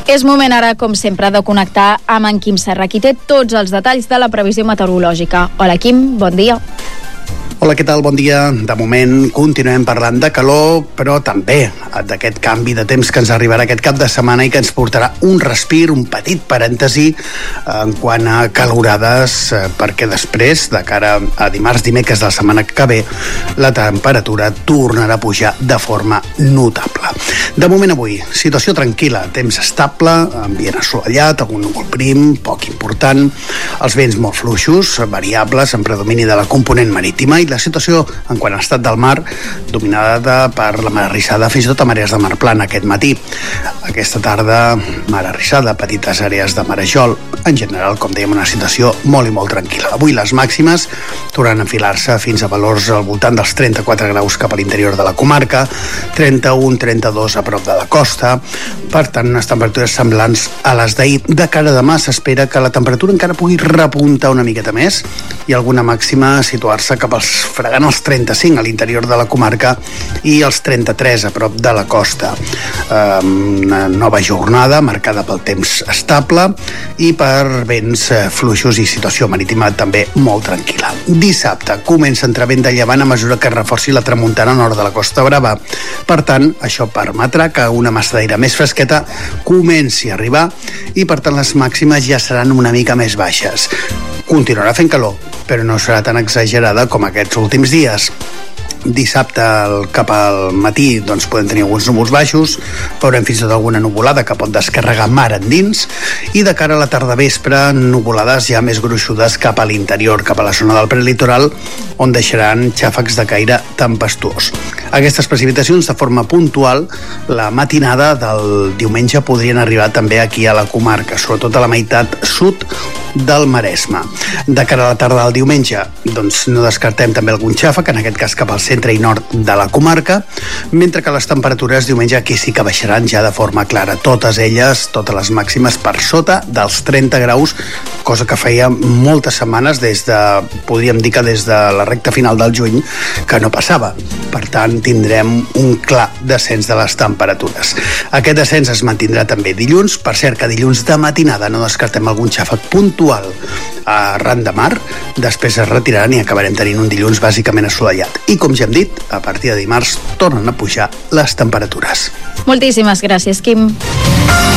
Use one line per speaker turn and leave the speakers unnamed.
És moment ara, com sempre, de connectar amb en Quim Serra, qui té tots els detalls de la previsió meteorològica. Hola, Quim, bon dia.
Hola, què tal? Bon dia. De moment continuem parlant de calor, però també d'aquest canvi de temps que ens arribarà aquest cap de setmana i que ens portarà un respir, un petit parèntesi en quant a calorades, perquè després, de cara a dimarts, dimecres de la setmana que ve, la temperatura tornarà a pujar de forma notable. De moment avui, situació tranquil·la, temps estable, ambient assolellat, algun núvol prim, poc important, els vents molt fluixos, variables, en predomini de la component marítima, i la situació en quant a estat del mar dominada per la mar arrissada, fins i tot a marees de mar plana aquest matí. Aquesta tarda, mar arrissada, petites àrees de marejol, en general, com dèiem, una situació molt i molt tranquil·la. Avui les màximes tornaran a enfilar-se fins a valors al voltant dels 34 graus cap a l'interior de la comarca, 31-32 a prop de la costa, per tant, unes temperatures semblants a les d'ahir. De cara a demà s'espera que la temperatura encara pugui repuntar una miqueta més i alguna màxima situar-se cap als fregant els 35 a l'interior de la comarca i els 33 a prop de la costa. Una nova jornada marcada pel temps estable i per vents fluixos i situació marítima també molt tranquil·la. Dissabte comença a entrar vent de llevant a mesura que reforci la tramuntana nord de la Costa Brava. Per tant, això permetrà que una massa d'aire més fresqueta comenci a arribar i, per tant, les màximes ja seran una mica més baixes. Continuarà fent calor, però no serà tan exagerada com aquests últims dies. Dissabte cap al matí doncs podem tenir alguns núvols baixos, veurem fins i tot alguna nuvolada que pot descarregar mar endins, i de cara a la tarda vespre nuvolades ja més gruixudes cap a l'interior, cap a la zona del prelitoral, on deixaran xàfecs de caire tempestuós. Aquestes precipitacions de forma puntual la matinada del diumenge podrien arribar també aquí a la comarca, sobretot a la meitat sud del Maresme. De cara a la tarda del diumenge doncs no descartem també algun xàfec, en aquest cas cap al centre i nord de la comarca, mentre que les temperatures diumenge aquí sí que baixaran ja de forma clara, totes elles, les màximes per sota dels 30 graus, cosa que feia moltes setmanes podríem dir que des de la recta final del juny que no passava. Per tant, tindrem un clar descens de les temperatures. Aquest descens es mantindrà també dilluns. Per cert, que dilluns de matinada no descartem algun xàfec puntual arran de mar, després es retiraran i acabarem tenint un dilluns bàsicament assolellat. I com ja hem dit, a partir de dimarts tornen a pujar les temperatures.
Moltíssimes gràcies, Quim.